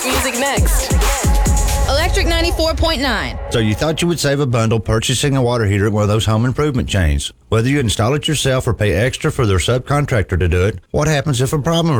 Music next. Electric 94.9. So you thought you would save a bundle purchasing a water heater at one of those home improvement chains. Whether you install it yourself or pay extra for their subcontractor to do it, what happens if a problem